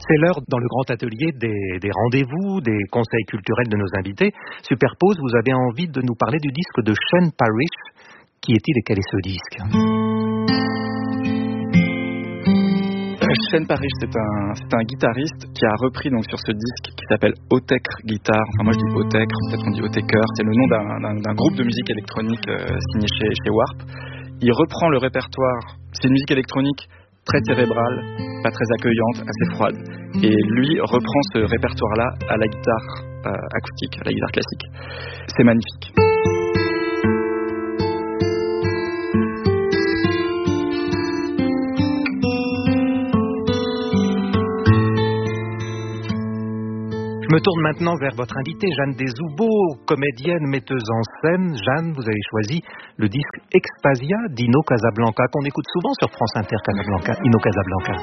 C'est l'heure dans le grand atelier des rendez-vous, des conseils culturels de nos invités. Superpose, vous avez envie de nous parler du disque de Shane Parrish. Qui est-il et quel est ce disque? Shane Parrish, c'est un guitariste qui a repris donc sur ce disque qui s'appelle Autechre Guitar. Enfin, moi je dis Autechre, peut-être on dit Autechre. C'est le nom d'un groupe de musique électronique signé chez Warp. Il reprend le répertoire. C'est une musique électronique très cérébrale, pas très accueillante, assez froide. Et lui reprend ce répertoire-là à la guitare acoustique, à la guitare classique. C'est magnifique. Je me tourne maintenant vers votre invitée, Jeanne Deshoubeaux, comédienne, metteuse en scène. Jeanne, vous avez choisi le disque Extasia d'Ino Casablanca, qu'on écoute souvent sur France Inter, Ino Casablanca.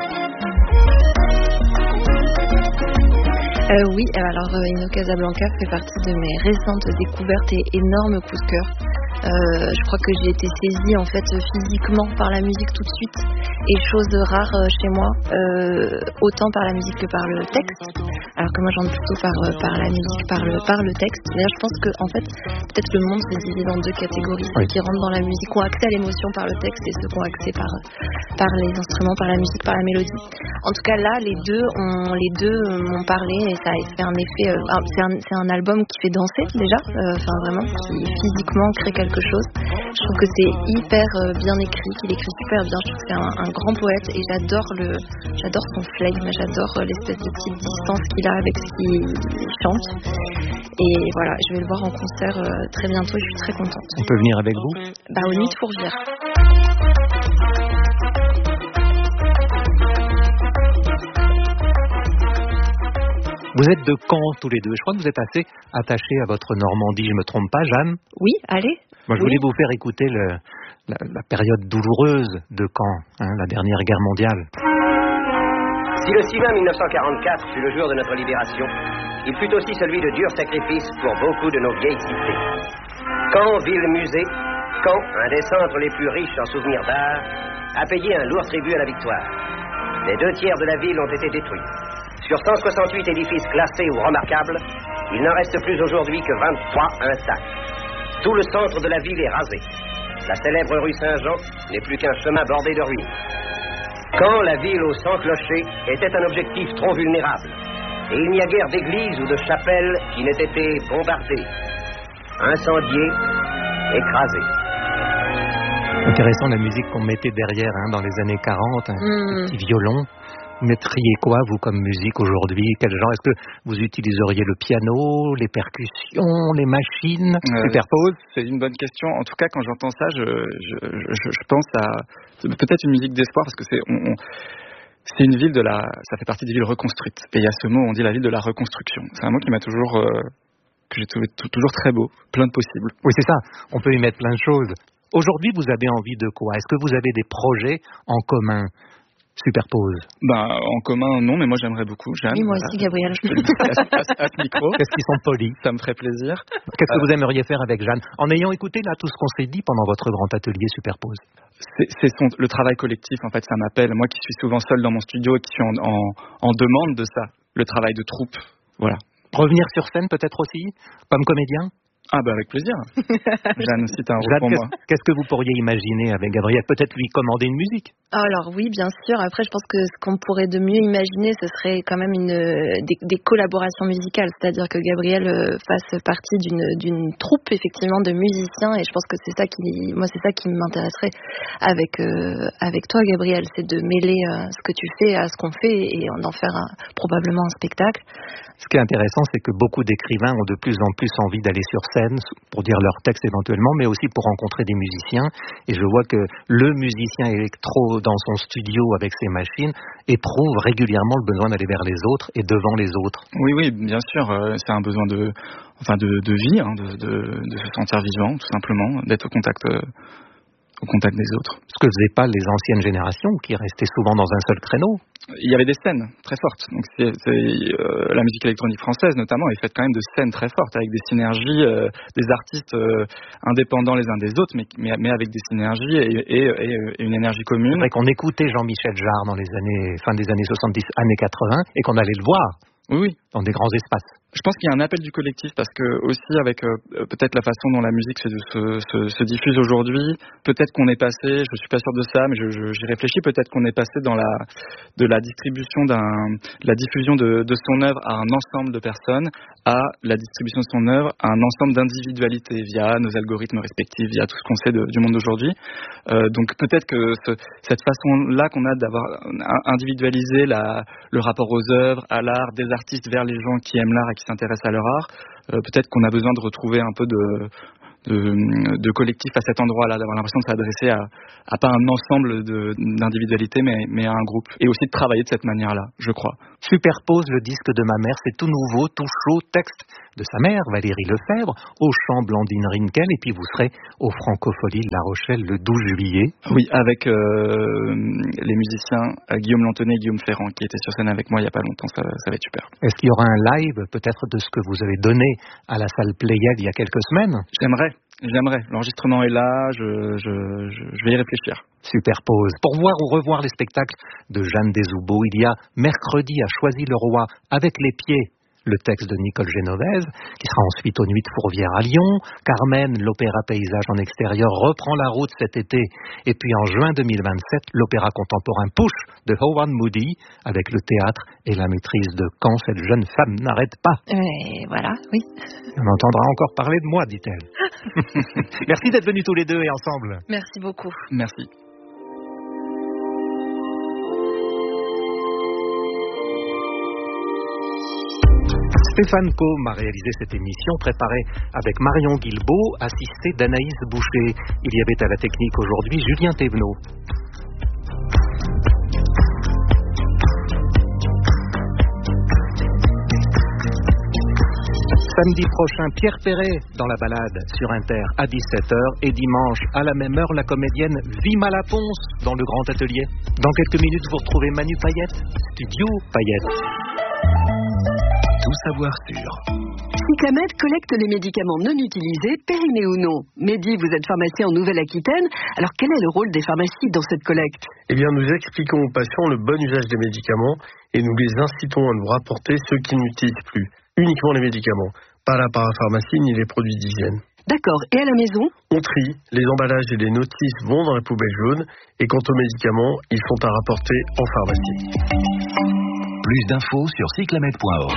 Oui, alors Ino Casablanca fait partie de mes récentes découvertes et énormes coups de cœur. Je crois que j'ai été saisie en fait physiquement par la musique tout de suite, et chose rare chez moi, autant par la musique que par le texte, alors que moi j'entre plutôt par la musique, par le texte. D'ailleurs je pense que en fait peut-être le monde se divise en deux catégories, ceux qui rentrent dans la musique, ont accès à l'émotion par le texte, et ceux qui ont accès par les instruments, par la musique, par la mélodie. En tout cas là les deux m'ont parlé, et ça a fait un effet. C'est un album qui fait danser déjà, enfin vraiment qui physiquement crée quelque chose. Je trouve que c'est hyper bien écrit, qu'il écrit super bien. Je trouve que c'est un grand poète, et j'adore son flegme, j'adore l'espèce de petite distance qu'il a avec ce qu'il chante. Et voilà, je vais le voir en concert très bientôt, et je suis très contente. On peut venir avec vous? Aux Nuits de Fourvière. Vous êtes de Caen tous les deux. Je crois que vous êtes assez attachés à votre Normandie. Je ne me trompe pas, Jeanne? Oui, allez. Moi, je voulais vous faire écouter la période douloureuse de Caen, la dernière guerre mondiale. Si le 6 juin 1944 fut le jour de notre libération, il fut aussi celui de durs sacrifices pour beaucoup de nos vieilles cités. Caen, ville-musée, Caen, un des centres les plus riches en souvenirs d'art, a payé un lourd tribut à la victoire. Les 2 tiers de la ville ont été détruits. Sur 168 édifices classés ou remarquables, il n'en reste plus aujourd'hui que 23 intacts. Tout le centre de la ville est rasé. La célèbre rue Saint-Jean n'est plus qu'un chemin bordé de ruines. Quand la ville aux 100 clochers était un objectif trop vulnérable, et il n'y a guère d'église ou de chapelle qui n'ait été bombardée, incendiée, écrasée. Intéressant la musique qu'on mettait derrière dans les années 40, un petit violon. Vous mettriez quoi, vous, comme musique aujourd'hui? Quel genre? Est-ce que vous utiliseriez le piano, les percussions, les machines? Superpose, c'est une bonne question. En tout cas, quand j'entends ça, je pense à peut-être une musique d'espoir, parce que c'est une ville ça fait partie des villes reconstruites. Et il y a ce mot, on dit la ville de la reconstruction. C'est un mot qui m'a toujours, que j'ai trouvé toujours très beau, plein de possibles. Oui, c'est ça. On peut y mettre plein de choses. Aujourd'hui, vous avez envie de quoi? Est-ce que vous avez des projets en commun? Superpose. En commun, non, mais moi j'aimerais beaucoup, Jeanne. Oui, moi aussi, Gabriel. À ce micro. Qu'est-ce qu'ils sont polis? Ça me ferait plaisir. Qu'est-ce que vous aimeriez faire avec Jeanne? En ayant écouté là tout ce qu'on s'est dit pendant votre grand atelier Superpose. C'est le travail collectif, en fait, ça m'appelle. Moi qui suis souvent seul dans mon studio et qui suis en demande de ça, le travail de troupe, voilà. Revenir sur scène peut-être aussi, comme comédien? Avec plaisir. Jeanne aussi, t'as un rôle pour moi. Qu'est-ce que vous pourriez imaginer avec Gabriel? Peut-être lui commander une musique? Alors oui, bien sûr. Après, je pense que ce qu'on pourrait de mieux imaginer, ce serait quand même des collaborations musicales. C'est-à-dire que Gabriel fasse partie d'une troupe, effectivement, de musiciens. Et je pense que c'est ça qui m'intéresserait avec toi, Gabriel. C'est de mêler ce que tu fais à ce qu'on fait, et d'en faire probablement un spectacle. Ce qui est intéressant, c'est que beaucoup d'écrivains ont de plus en plus envie d'aller sur scène pour dire leurs textes éventuellement, mais aussi pour rencontrer des musiciens. Et je vois que le musicien électro dans son studio avec ses machines éprouve régulièrement le besoin d'aller vers les autres et devant les autres. Oui, bien sûr. C'est un besoin de vie, de se sentir vivant, tout simplement, d'être au contact au contact des autres. Ce que faisaient pas les anciennes générations qui restaient souvent dans un seul créneau. Il y avait des scènes très fortes. Donc la musique électronique française notamment est faite quand même de scènes très fortes avec des synergies, des artistes indépendants les uns des autres, mais avec des synergies et une énergie commune. C'est vrai qu'on écoutait Jean-Michel Jarre dans les fin des années 70, années 80, et qu'on allait le voir. Oui. Dans des grands espaces. Je pense qu'il y a un appel du collectif parce que aussi avec peut-être la façon dont la musique se diffuse aujourd'hui, peut-être qu'on est passé, je suis pas sûr de ça, mais j'y réfléchis, peut-être qu'on est passé de la distribution de la diffusion de son œuvre à un ensemble de personnes à la distribution de son œuvre à un ensemble d'individualités via nos algorithmes respectifs, via tout ce qu'on sait du monde d'aujourd'hui. Donc peut-être que cette façon-là qu'on a d'avoir individualisé le rapport aux œuvres, à l'art, des artistes vers les gens qui aiment l'art et qui s'intéressent à leur art, peut-être qu'on a besoin de retrouver un peu de collectif à cet endroit-là, d'avoir l'impression de s'adresser à pas un ensemble d'individualités, mais à un groupe. Et aussi de travailler de cette manière-là, je crois. Superpose le disque de ma mère, c'est tout nouveau, tout chaud, texte de sa mère, Valérie Lefebvre, au chant Blandine Rinkel, et puis vous serez au Francofolie de La Rochelle le 12 juillet. Oui, avec les musiciens Guillaume Lantonnet et Guillaume Ferrand, qui étaient sur scène avec moi il n'y a pas longtemps, ça va être super. Est-ce qu'il y aura un live, peut-être, de ce que vous avez donné à la salle Pléiade il y a quelques semaines? J'aimerais. L'enregistrement est là, je vais y réfléchir. Superpose. Pour voir ou revoir les spectacles de Jeanne Desoubeaux, il y a mercredi à Choisy-le-Roi, avec les pieds, le texte de Nicole Genovese, qui sera ensuite aux Nuits de Fourvière à Lyon. Carmen, l'opéra paysage en extérieur, reprend la route cet été. Et puis en juin 2027, l'opéra contemporain Push de Howard Moody, avec le théâtre et la maîtrise de Quand cette jeune femme n'arrête pas. Et voilà, oui. On entendra encore parler de moi, dit-elle. Merci d'être venus tous les deux et ensemble. Merci beaucoup. Merci. Stéphane Combe a réalisé cette émission préparée avec Marion Guilbeault, assistée d'Anaïs Boucher. Il y avait à la technique aujourd'hui Julien Thévenot. Samedi prochain, Pierre Perret dans la balade sur Inter à 17h et dimanche à la même heure, la comédienne Vima Laponce dans le Grand Atelier. Dans quelques minutes, vous retrouvez Manu Payette, Studio Payette. Tout savoir sur. Cyclamed collecte les médicaments non utilisés, périmés ou non. Mehdi, vous êtes pharmacien en Nouvelle-Aquitaine. Alors quel est le rôle des pharmacies dans cette collecte? Eh bien, nous expliquons aux patients le bon usage des médicaments et nous les incitons à nous rapporter ceux qui n'utilisent plus. Uniquement les médicaments, pas la parapharmacie ni les produits d'hygiène. D'accord. Et à la maison? On trie, les emballages et les notices vont dans la poubelle jaune et quant aux médicaments, ils sont à rapporter en pharmacie. Plus d'infos sur cyclamed.org.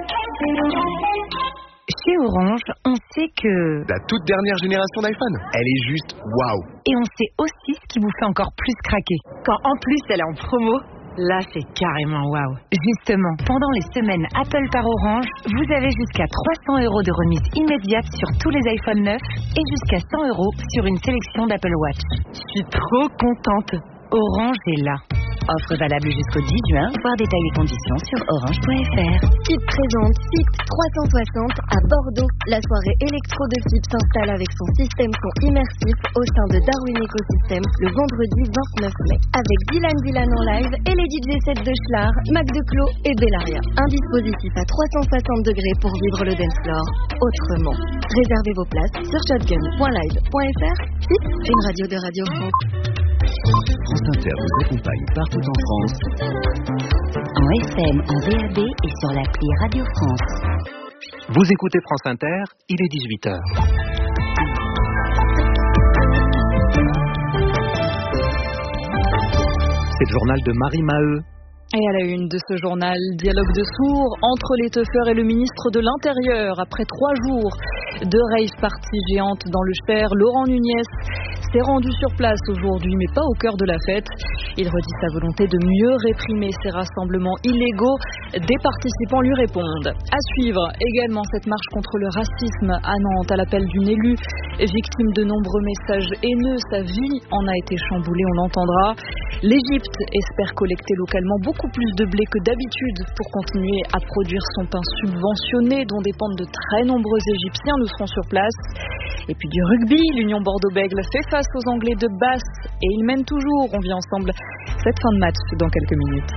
Chez Orange, on sait que... La toute dernière génération d'iPhone, elle est juste waouh. Et on sait aussi ce qui vous fait encore plus craquer. Quand en plus elle est en promo, là c'est carrément waouh. Justement, pendant les semaines Apple par Orange, vous avez jusqu'à 300 € de remise immédiate sur tous les iPhone 9 et jusqu'à 100 € sur une sélection d'Apple Watch. Je suis trop contente. Orange est là. Offre valable jusqu'au 10 juin. Voir détails et conditions sur orange.fr. FIP présente FIP 360 à Bordeaux. La soirée électro de FIP s'installe avec son système son immersif au sein de Darwin Ecosystem le vendredi 29 mai. Avec Dylan en live et les DJ sets de Schlar, Mac Declos et Bellaria. Un dispositif à 360 degrés pour vivre le dance floor autrement. Réservez vos places sur shotgun.live.fr. FIP, une radio de Radio France. France Inter vous accompagne partout en France. En FM, en DAB et sur l'appli Radio France. Vous écoutez France Inter, il est 18h. C'est le journal de Marie Maheu. Et à la une de ce journal, dialogue de sourds entre les teufeurs et le ministre de l'Intérieur. Après 3 jours de rave party géante dans le Cher, Laurent Nunez s'est rendu sur place aujourd'hui, mais pas au cœur de la fête. Il redit sa volonté de mieux réprimer ces rassemblements illégaux. Des participants lui répondent. À suivre également cette marche contre le racisme à Nantes à l'appel d'une élue. Victime de nombreux messages haineux, sa vie en a été chamboulée, on l'entendra. L'Égypte espère collecter localement beaucoup plus de blé que d'habitude pour continuer à produire son pain subventionné dont dépendent de très nombreux Égyptiens. Nous serons sur place. Et puis du rugby, l'Union Bordeaux-Bègles fait face aux Anglais de Basse et ils mènent toujours. On vit ensemble cette fin de match dans quelques minutes.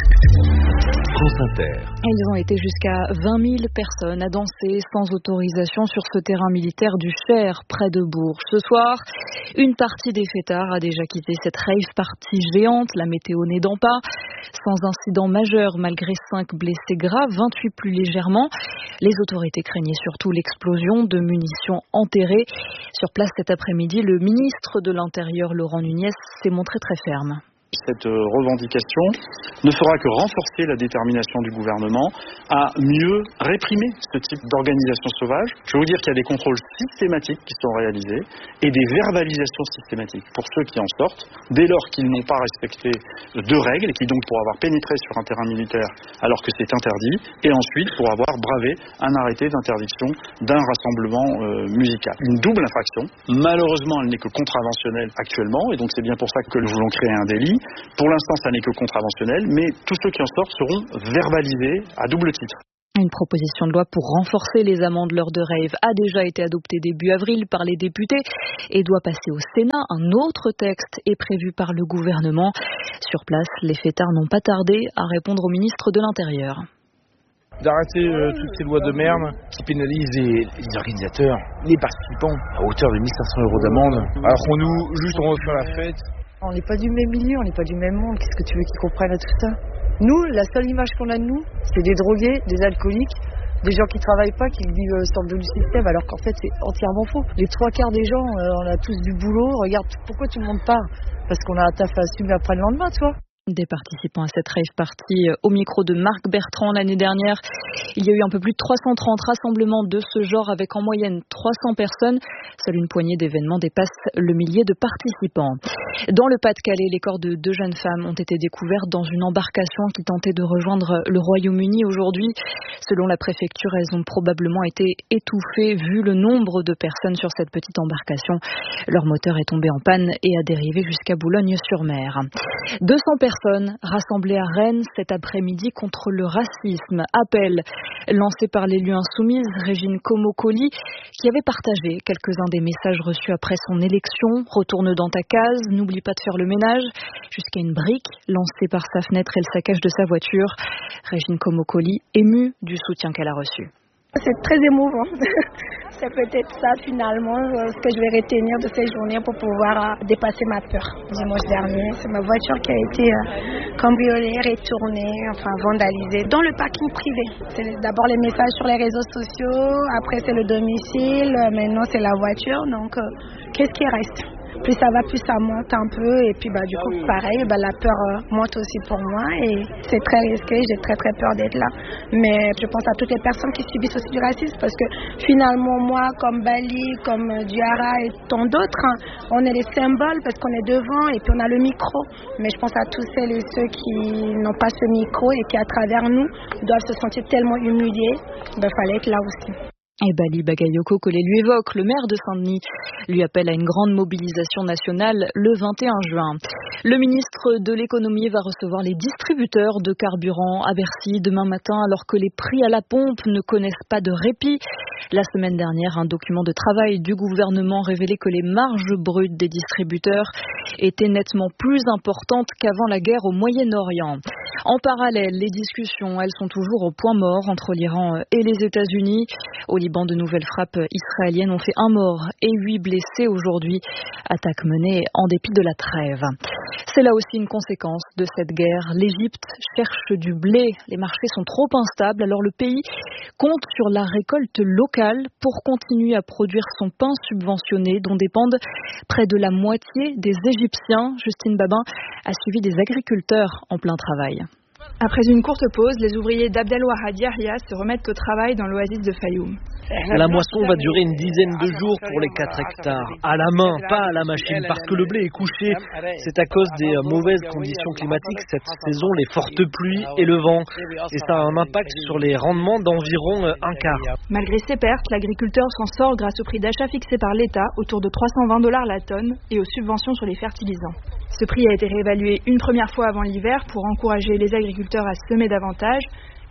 France Inter. Ils ont été jusqu'à 20 000 personnes à danser sans autorisation sur ce terrain militaire du Cher, près de Bourges. Ce soir, une partie des fêtards a déjà quitté cette rave party géante, la météo n'aidant pas. Sans incident majeur, malgré 5 blessés graves, 28 plus légèrement. Les autorités craignaient surtout l'explosion de munitions enterrées. Sur place cet après-midi, le ministre de l'Intérieur, Laurent Nunez, s'est montré très ferme. Cette revendication ne fera que renforcer la détermination du gouvernement à mieux réprimer ce type d'organisation sauvage. Je veux vous dire qu'il y a des contrôles systématiques qui sont réalisés et des verbalisations systématiques pour ceux qui en sortent, dès lors qu'ils n'ont pas respecté de règles et qui donc pour avoir pénétré sur un terrain militaire alors que c'est interdit, et ensuite pour avoir bravé un arrêté d'interdiction d'un rassemblement musical. Une double infraction. Malheureusement, elle n'est que contraventionnelle actuellement, et donc c'est bien pour ça que nous voulons créer un délit. Pour l'instant, ça n'est que contraventionnel, mais tous ceux qui en sortent seront verbalisés à double titre. Une proposition de loi pour renforcer les amendes lors de rave a déjà été adoptée début avril par les députés et doit passer au Sénat. Un autre texte est prévu par le gouvernement. Sur place, les fêtards n'ont pas tardé à répondre au ministre de l'Intérieur. D'arrêter toutes ces lois de merde qui pénalisent les organisateurs, les participants, à hauteur de 1 500 € d'amende, alors qu'on on veut faire la fête. On n'est pas du même milieu, on n'est pas du même monde. Qu'est-ce que tu veux qu'ils comprennent à tout ça? Nous, la seule image qu'on a de nous, c'est des drogués, des alcooliques, des gens qui travaillent pas, qui vivent sur le dos du système, alors qu'en fait, c'est entièrement faux. Les 3/4 des gens, on a tous du boulot. Regarde, pourquoi tout le monde part? Parce qu'on a un taf à assumer après le lendemain, tu vois. Des participants à cette rave party au micro de Marc Bertrand l'année dernière. Il y a eu un peu plus de 330 rassemblements de ce genre avec en moyenne 300 personnes. Seule une poignée d'événements dépasse le millier de participants. Dans le Pas-de-Calais, les corps de 2 jeunes femmes ont été découverts dans une embarcation qui tentait de rejoindre le Royaume-Uni aujourd'hui. Selon la préfecture, elles ont probablement été étouffées vu le nombre de personnes sur cette petite embarcation. Leur moteur est tombé en panne et a dérivé jusqu'à Boulogne-sur-Mer. 200 personnes rassemblées à Rennes cet après-midi contre le racisme. Appel lancé par l'élu insoumise Régine Comocoli qui avait partagé quelques-uns des messages reçus après son élection. Retourne dans ta case, n'oublie pas de faire le ménage, jusqu'à une brique lancée par sa fenêtre et le saccage de sa voiture. Régine Comocoli émue du soutien qu'elle a reçu. C'est très émouvant. C'est peut-être ça finalement ce que je vais retenir de cette journée pour pouvoir dépasser ma peur. Dimanche dernier, c'est ma voiture qui a été cambriolée, retournée, vandalisée dans le parking privé. C'est d'abord les messages sur les réseaux sociaux, après c'est le domicile, maintenant c'est la voiture. Donc qu'est-ce qui reste? Plus ça va, plus ça monte un peu et puis du coup pareil, la peur monte aussi pour moi et c'est très risqué, j'ai très très peur d'être là. Mais je pense à toutes les personnes qui subissent aussi du racisme parce que finalement moi comme Bali, comme Diarra et tant d'autres, on est les symboles parce qu'on est devant et puis on a le micro. Mais je pense à tous celles et ceux qui n'ont pas ce micro et qui à travers nous doivent se sentir tellement humiliés, fallait être là aussi. Et Bali Bagayoko, que l'élu évoque, le maire de Saint-Denis, lui appelle à une grande mobilisation nationale le 21 juin. Le ministre de l'économie va recevoir les distributeurs de carburant à Bercy demain matin alors que les prix à la pompe ne connaissent pas de répit. La semaine dernière, un document de travail du gouvernement révélait que les marges brutes des distributeurs étaient nettement plus importantes qu'avant la guerre au Moyen-Orient. En parallèle, les discussions, elles sont toujours au point mort entre l'Iran et les États-Unis. Au Liban, de nouvelles frappes israéliennes ont fait 1 mort et 8 blessés aujourd'hui. Attaque menée en dépit de la trêve. C'est là aussi une conséquence de cette guerre. L'Égypte cherche du blé. Les marchés sont trop instables, alors le pays compte sur la récolte locale pour continuer à produire son pain subventionné dont dépendent près de la moitié des Égyptiens. Justine Babin a suivi des agriculteurs en plein travail. Après une courte pause, les ouvriers d'Abdelwahad Yahya se remettent au travail dans l'oasis de Fayoum. La moisson va durer une dizaine de jours pour les 4 hectares. À la main, pas à la machine, parce que le blé est couché. C'est à cause des mauvaises conditions climatiques cette saison, les fortes pluies et le vent. Et ça a un impact sur les rendements d'environ 1/4. Malgré ces pertes, l'agriculteur s'en sort grâce au prix d'achat fixé par l'État, autour de $320 la tonne, et aux subventions sur les fertilisants. Ce prix a été réévalué une première fois avant l'hiver pour encourager les agriculteurs à semer davantage.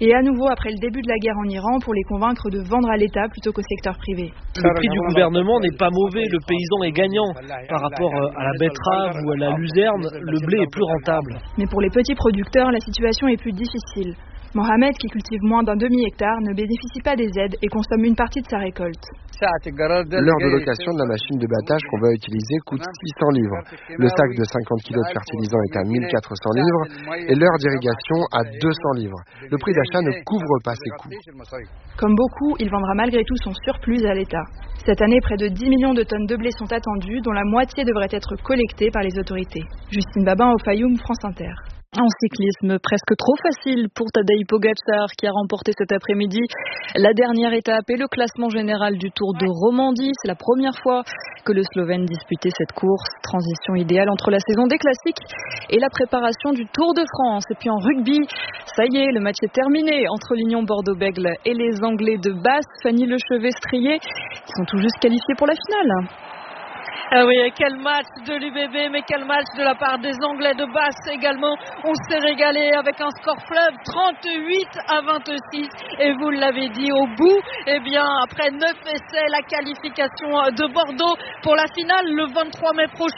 Et à nouveau après le début de la guerre en Iran pour les convaincre de vendre à l'État plutôt qu'au secteur privé. Le prix du gouvernement n'est pas mauvais, le paysan est gagnant. Par rapport à la betterave ou à la luzerne, le blé est plus rentable. Mais pour les petits producteurs, la situation est plus difficile. Mohamed, qui cultive moins d'un demi-hectare, ne bénéficie pas des aides et consomme une partie de sa récolte. L'heure de location de la machine de battage qu'on va utiliser coûte 600 livres. Le sac de 50 kg de fertilisant est à 1400 livres et l'heure d'irrigation à 200 livres. Le prix d'achat ne couvre pas ces coûts. Comme beaucoup, il vendra malgré tout son surplus à l'État. Cette année, près de 10 millions de tonnes de blé sont attendues, dont la moitié devrait être collectée par les autorités. Justine Babin au Fayoum, France Inter. En cyclisme, presque trop facile pour Tadej Pogačar qui a remporté cet après-midi la dernière étape et le classement général du Tour de Romandie. C'est la première fois que le Slovène disputait cette course. Transition idéale entre la saison des classiques et la préparation du Tour de France. Et puis en rugby, ça y est, le match est terminé entre l'Union Bordeaux-Bègles et les Anglais de Basse. Fanny Lechevet-Strier, qui sont tout juste qualifiés pour la finale. Ah oui, quel match de l'UBB, mais quel match de la part des Anglais de Basse également. On s'est régalé avec un score fleuve 38-26. Et vous l'avez dit, au bout, eh bien, après 9 essais, la qualification de Bordeaux pour la finale le 23 mai prochain.